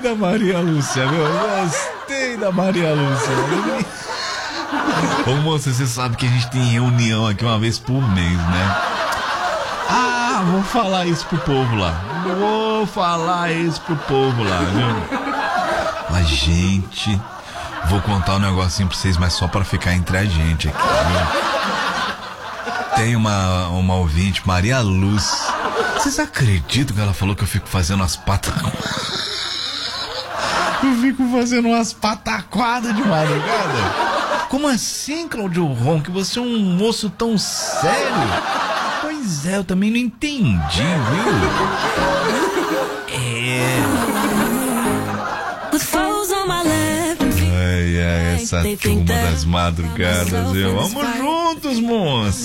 da Maria Lúcia, meu. Gostei da Maria Lúcia. Ô, moça, você sabe que a gente tem reunião aqui uma vez por mês, né? Ah, vou falar isso pro povo lá. Viu? Mas, gente, vou contar um negocinho pra vocês, mas só pra ficar entre a gente aqui, viu? Tem uma ouvinte, Maria Luz. Vocês acreditam que ela falou que eu fico fazendo as pataquadas? Eu fico fazendo umas pataquadas de madrugada? Como assim, Cláudio Ron? Que você é um moço tão sério? Pois é, eu também não entendi, viu? Ai, essa turma das madrugadas, viu? Vamos juntos, moça!